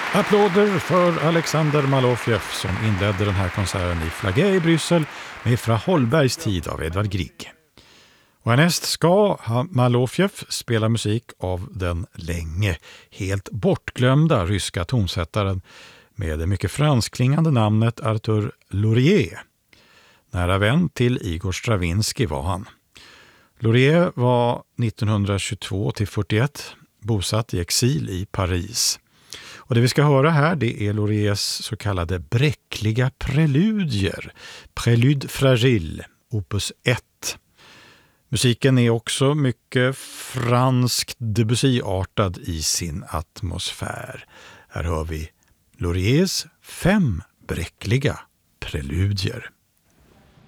Applåder för Alexander Malofjev som inledde den här konserten i Flagey i Bryssel med Fra Holbergs tid av Edvard Grieg. Och härnäst ska Malofjev spela musik av den länge helt bortglömda ryska tonsättaren med det mycket fransklingande namnet Arthur Laurier. Nära vän till Igor Stravinsky var han. Laurier var 1922-41 bosatt i exil i Paris. Och det vi ska höra här, det är Lauriers så kallade bräckliga preludier, Prélude fragile, opus 1. Musiken är också mycket fransk Debussy-artad i sin atmosfär. Här hör vi Lauriers 5 bräckliga preludier.